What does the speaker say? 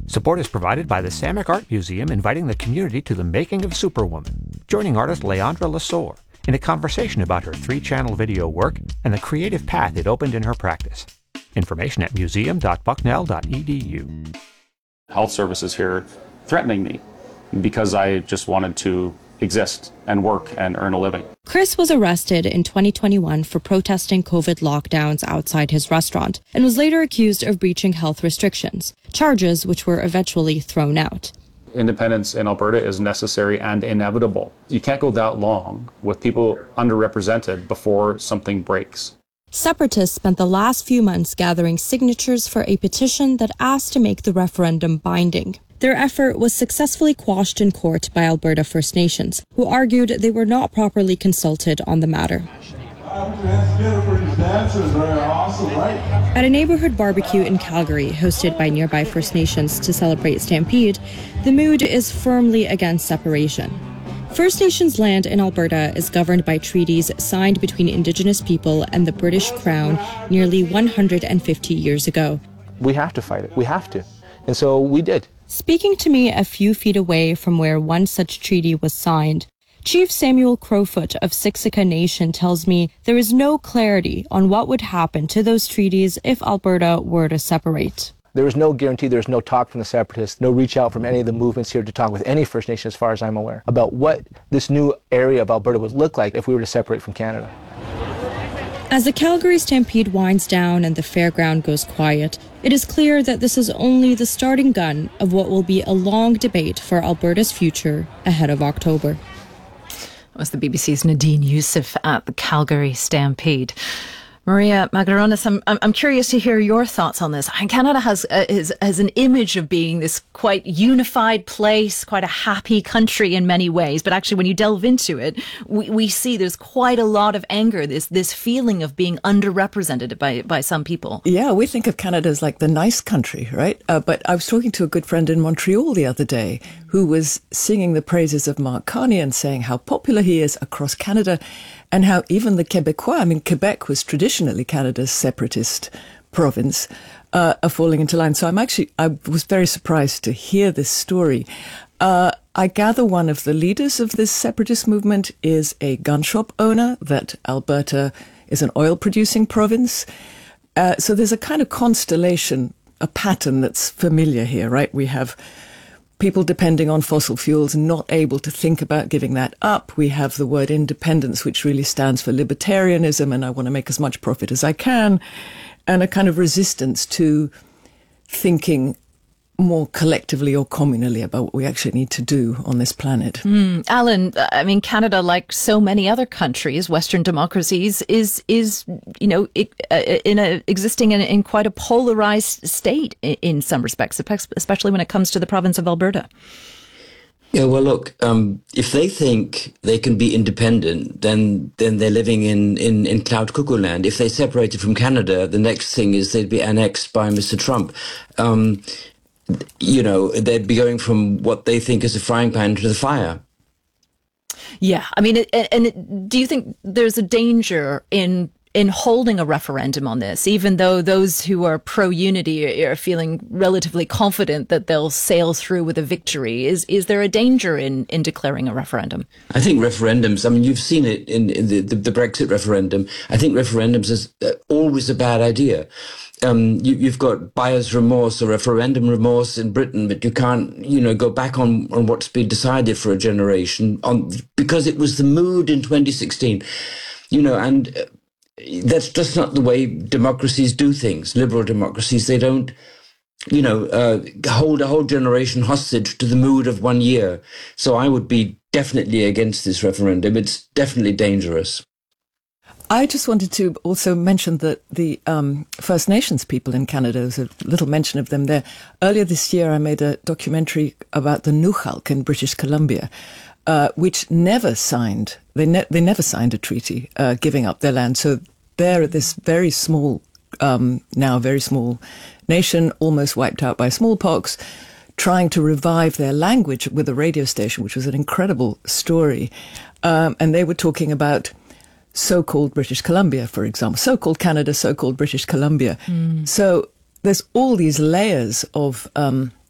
Support is provided by the Samick Art Museum, inviting the community to the making of Superwoman, joining artist Leandra Lesueur in a conversation about her 3-channel video work and the creative path it opened in her practice. Information at museum.bucknell.edu. Health services here threatening me because I just wanted to exist and work and earn a living. Chris was arrested in 2021 for protesting COVID lockdowns outside his restaurant and was later accused of breaching health restrictions, charges which were eventually thrown out. Independence in Alberta is necessary and inevitable. You can't go that long with people underrepresented before something breaks. Separatists spent the last few months gathering signatures for a petition that asked to make the referendum binding. Their effort was successfully quashed in court by Alberta First Nations, who argued they were not properly consulted on the matter. At a neighborhood barbecue in Calgary, hosted by nearby First Nations to celebrate Stampede, the mood is firmly against separation. First Nations land in Alberta is governed by treaties signed between Indigenous people and the British Crown nearly 150 years ago. We have to fight it. We have to. And so we did. Speaking to me a few feet away from where one such treaty was signed, Chief Samuel Crowfoot of Siksika Nation tells me there is no clarity on what would happen to those treaties if Alberta were to separate. There is no guarantee, there's no talk from the separatists, no reach out from any of the movements here to talk with any First Nation, as far as I'm aware, about what this new area of Alberta would look like if we were to separate from Canada. As the Calgary Stampede winds down and the fairground goes quiet, it is clear that this is only the starting gun of what will be a long debate for Alberta's future ahead of October. That was the BBC's Nadine Youssef at the Calgary Stampede. Maria Magaronis, I'm curious to hear your thoughts on this. Canada has an image of being this quite unified place, quite a happy country in many ways. But actually, when you delve into it, we see there's quite a lot of anger, this feeling of being underrepresented by some people. Yeah, we think of Canada as like the nice country, right? But I was talking to a good friend in Montreal the other day who was singing the praises of Mark Carney and saying how popular he is across Canada. And how even the Quebecois, Quebec was traditionally Canada's separatist province, are falling into line. So I was very surprised to hear this story. I gather one of the leaders of this separatist movement is a gun shop owner, that Alberta is an oil-producing province. So there's a kind of constellation, a pattern that's familiar here, right? We have people depending on fossil fuels, not able to think about giving that up. We have the word independence, which really stands for libertarianism, and I want to make as much profit as I can, and a kind of resistance to thinking more collectively or communally about what we actually need to do on this planet. Alan, I mean, Canada, like so many other countries, Western democracies, is existing in quite a polarized state in some respects, especially when it comes to the province of Alberta. Yeah, well, look, if they think they can be independent, then they're living in cloud cuckoo land. If they separated from Canada, the next thing is they'd be annexed by Mr. Trump. They'd be going from what they think is a frying pan to the fire. Yeah, I mean, do you think there's a danger in holding a referendum on this, even though those who are pro-unity are feeling relatively confident that they'll sail through with a victory? Is there a danger in declaring a referendum? I think referendums, I mean, you've seen it in the Brexit referendum. I think referendums is always a bad idea. You've got buyer's remorse or referendum remorse in Britain, but you can't, go back on what's been decided for a generation because it was the mood in 2016, and that's just not the way democracies do things. Liberal democracies, they don't, hold a whole generation hostage to the mood of 1 year. So I would be definitely against this referendum. It's definitely dangerous. I just wanted to also mention that the First Nations people in Canada, there's a little mention of them there. Earlier this year, I made a documentary about the Nukjalk in British Columbia, which never signed, they never signed a treaty giving up their land. So they're this very small, now very small nation, almost wiped out by smallpox, trying to revive their language with a radio station, which was an incredible story. And they were talking about so-called British Columbia, for example, so-called Canada, so-called British Columbia. So there's all these layers of